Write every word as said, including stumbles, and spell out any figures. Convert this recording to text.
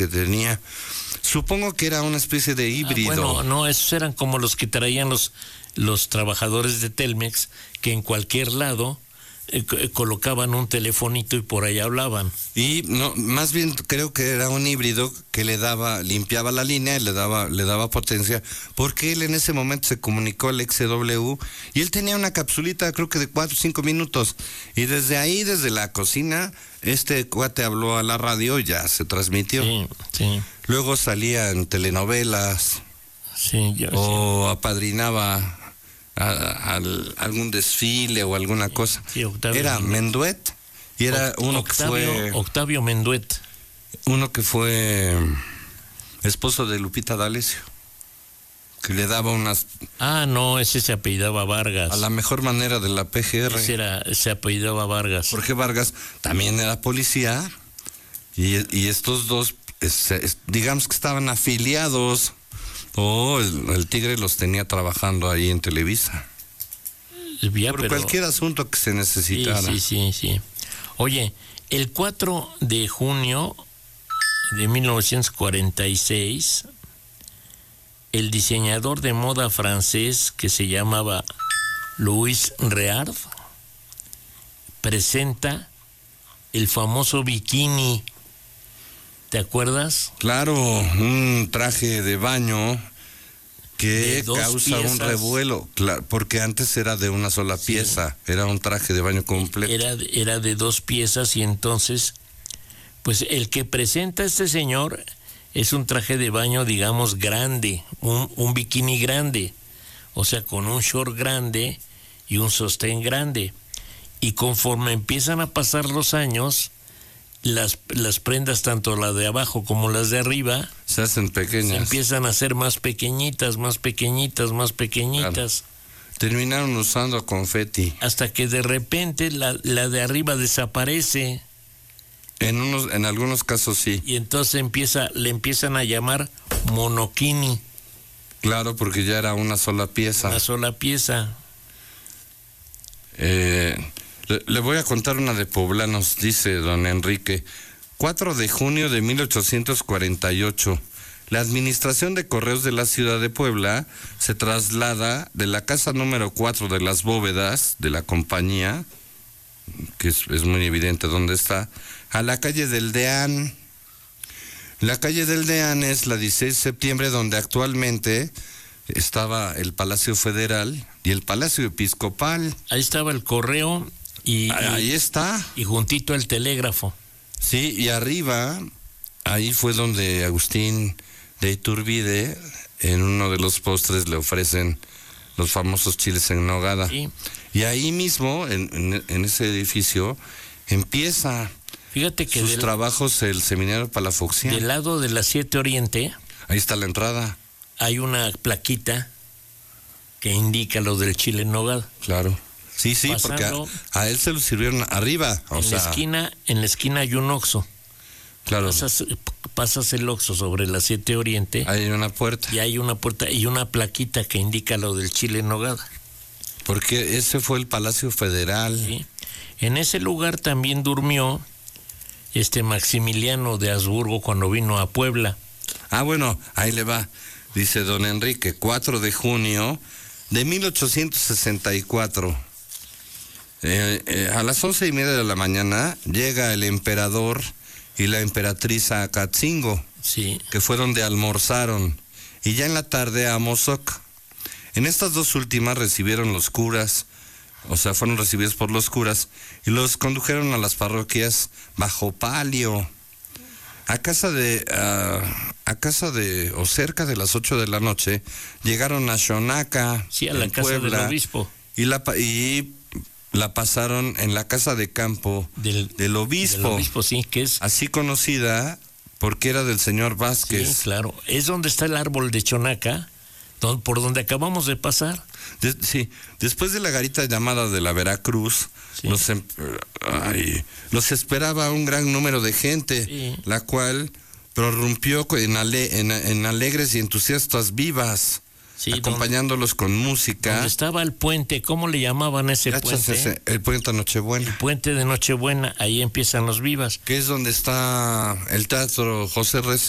que tenía. Supongo que era una especie de híbrido. Ah, bueno, no, esos eran como los que traían los, los trabajadores de Telmex, que en cualquier lado eh, colocaban un telefonito y por ahí hablaban. Y no, más bien creo que era un híbrido que le daba, limpiaba la línea y le daba, le daba potencia, porque él en ese momento se comunicó al X W y él tenía una capsulita, creo que de cuatro o cinco minutos, y desde ahí, desde la cocina, este cuate habló a la radio y ya se transmitió. Sí, sí. Luego salía en telenovelas, sí, yo, o sí. apadrinaba a, a, a algún desfile o alguna cosa. Sí, era Menduet y era o, uno Octavio, que fue Octavio Menduet, uno que fue esposo de Lupita D'Alessio, que le daba unas. Ah, no, ese se apellidaba Vargas. A la mejor manera de la P G R. Ese era, se apellidaba Vargas. Jorge Vargas también era policía y, y estos dos, es, es, digamos que estaban afiliados. O oh, el, el Tigre los tenía trabajando ahí en Televisa. Ya, por pero, cualquier asunto que se necesitara. Sí, sí, sí, sí. Oye, el cuatro de junio de mil novecientos cuarenta y seis, el diseñador de moda francés que se llamaba Louis Réard presenta el famoso bikini. ¿Te acuerdas? Claro, un traje de baño que causa piezas. Un revuelo, claro, porque antes era de una sola sí. pieza, era un traje de baño completo. Era, era de dos piezas y entonces, pues el que presenta a este señor es un traje de baño, digamos, grande, un, un bikini grande, o sea, con un short grande y un sostén grande. Y conforme empiezan a pasar los años, Las, las prendas, tanto las de abajo como las de arriba, se hacen pequeñas. Se empiezan a hacer más pequeñitas, más pequeñitas, más pequeñitas. Claro. Terminaron usando confeti. Hasta que de repente la, la de arriba desaparece. En unos, en algunos casos sí. Y entonces empieza, le empiezan a llamar monokini. Claro, porque ya era una sola pieza. Una sola pieza. Eh... Le voy a contar una de poblanos, dice don Enrique. cuatro de junio de mil ochocientos cuarenta y ocho. La administración de correos de la ciudad de Puebla se traslada de la casa número cuatro de las bóvedas de la compañía, que es, es muy evidente dónde está, a la calle del Deán. La calle del Deán es la dieciséis de septiembre, donde actualmente estaba el Palacio Federal y el Palacio Episcopal. Ahí estaba el correo. Y, ahí está. Y juntito el telégrafo. Sí, y arriba, ahí fue donde Agustín de Iturbide, en uno de los postres, le ofrecen los famosos chiles en nogada. Sí. Y ahí mismo, en, en, en ese edificio, empieza Fíjate que sus del, trabajos el seminario Palafoxian. Del lado de la siete Oriente, ahí está la entrada. Hay una plaquita que indica lo del chile en nogada. Claro. Sí, sí, pasando, porque a, a él se lo sirvieron arriba. O en sea, la esquina, en la esquina hay un Oxxo. Claro. Pasas, pasas el Oxxo sobre la siete Oriente. Hay una puerta. Y hay una puerta y una plaquita que indica lo del chile en nogada. Porque ese fue el Palacio Federal. Sí. En ese lugar también durmió este Maximiliano de Habsburgo cuando vino a Puebla. Ah, bueno, ahí le va. Dice don Enrique, cuatro de junio de mil ochocientos sesenta y cuatro. Eh, eh, a las once y media de la mañana llega el emperador y la emperatriz a Catzingo, sí. que fue donde almorzaron, y ya en la tarde a Mozoc. En estas dos últimas recibieron los curas, o sea, fueron recibidos por los curas, y los condujeron a las parroquias Bajo Palio, a casa de, uh, a casa de, o cerca de las ocho de la noche, llegaron a Xonaca, sí, a la casa Puebla, del obispo, y la y la pasaron en la casa de campo del, del obispo. Del obispo, sí, que es así conocida porque era del señor Vázquez. Sí, claro. Es donde está el árbol de Xonaca, don, por donde acabamos de pasar. De, sí, después de la garita llamada de la Veracruz, sí. los, ay, los esperaba un gran número de gente, sí. la cual prorrumpió en, ale, en, en alegres y entusiastas vivas. Sí, acompañándolos con música. Donde estaba el puente, ¿cómo le llamaban ese puente? Ese, el puente Nochebuena. El puente de Nochebuena, ahí empiezan los vivas. Que es donde está el teatro José Reza.